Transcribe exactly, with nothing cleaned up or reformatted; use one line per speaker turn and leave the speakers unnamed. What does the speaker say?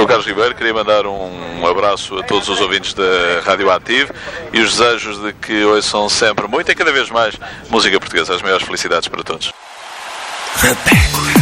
Carlos Ribeiro, queria mandar um abraço a todos os ouvintes da Rádio Ativo e os desejos de que ouçam sempre muito e cada vez mais música portuguesa. As maiores felicidades para todos.